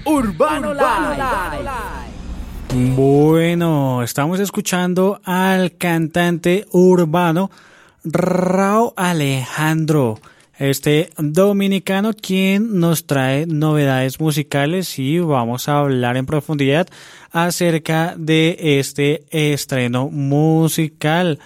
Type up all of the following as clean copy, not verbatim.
Urbano Live. Bueno, estamos escuchando al cantante urbano Rauw Alejandro, este dominicano, quien nos trae novedades musicales, y vamos a hablar en profundidad acerca de este estreno musical.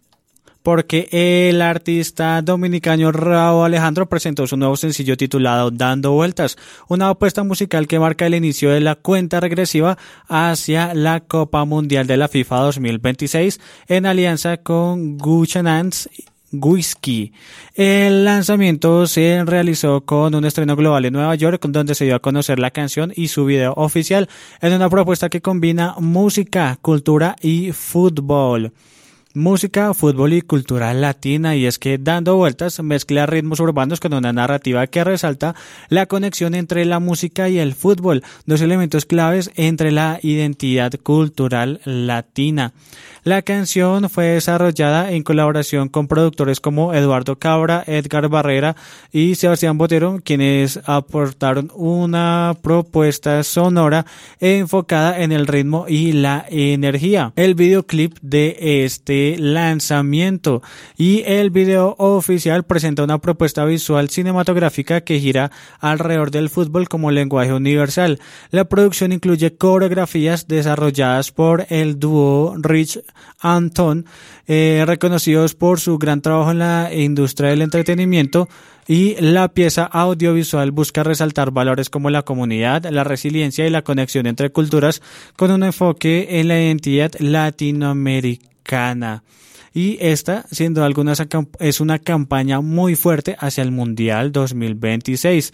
Porque el artista dominicano Rauw Alejandro presentó su nuevo sencillo titulado Dando Vueltas, una apuesta musical que marca el inicio de la cuenta regresiva hacia la Copa Mundial de la FIFA 2026 en alianza con Gucci Whisky. El lanzamiento se realizó con un estreno global en Nueva York, donde se dio a conocer la canción y su video oficial en una propuesta que combina música, cultura y fútbol. Música, fútbol y cultura latina, y es que Dando Vueltas mezcla ritmos urbanos con una narrativa que resalta la conexión entre la música y el fútbol, dos elementos claves entre la identidad cultural latina. La canción fue desarrollada en colaboración con productores como Eduardo Cabra, Edgar Barrera y Sebastián Botero, quienes aportaron una propuesta sonora enfocada en el ritmo y la energía. El videoclip de este lanzamiento y el video oficial presenta una propuesta visual cinematográfica que gira alrededor del fútbol como lenguaje universal. La producción incluye coreografías desarrolladas por el dúo Rich Anton, reconocidos por su gran trabajo en la industria del entretenimiento, y la pieza audiovisual busca resaltar valores como la comunidad, la resiliencia y la conexión entre culturas, con un enfoque en la identidad latinoamericana. Y esta, siendo algunas, es una campaña muy fuerte hacia el Mundial 2026.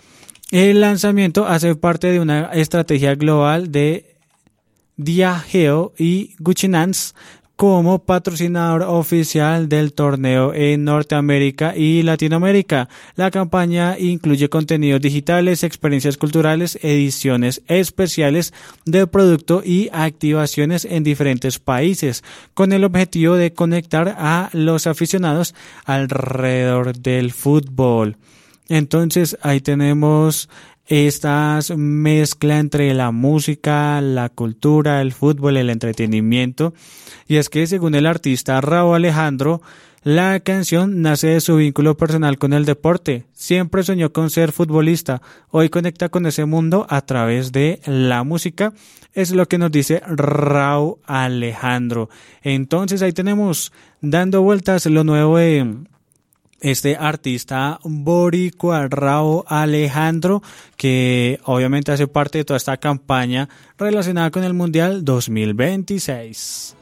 El lanzamiento hace parte de una estrategia global de Diageo y Gucci como patrocinador oficial del torneo en Norteamérica y Latinoamérica. La campaña incluye contenidos digitales, experiencias culturales, ediciones especiales del producto y activaciones en diferentes países, con el objetivo de conectar a los aficionados alrededor del fútbol. Entonces ahí tenemos esta mezcla entre la música, la cultura, el fútbol, el entretenimiento. Y es que, según el artista Rauw Alejandro, la canción nace de su vínculo personal con el deporte. Siempre soñó con ser futbolista. Hoy conecta con ese mundo a través de la música. Es lo que nos dice Rauw Alejandro. Entonces ahí tenemos Dando Vueltas, lo nuevo de este artista boricua Rauw Alejandro, que obviamente hace parte de toda esta campaña relacionada con el Mundial 2026.